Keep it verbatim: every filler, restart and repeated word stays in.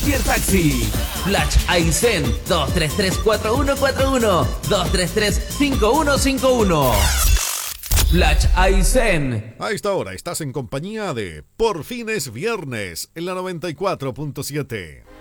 cualquier taxi. Flash Aysén dos tres tres cuatro uno cuatro uno, dos tres tres cinco uno cinco uno. Flash Aysén. A esta hora estás en compañía de Por fin es viernes en la noventa y cuatro punto siete.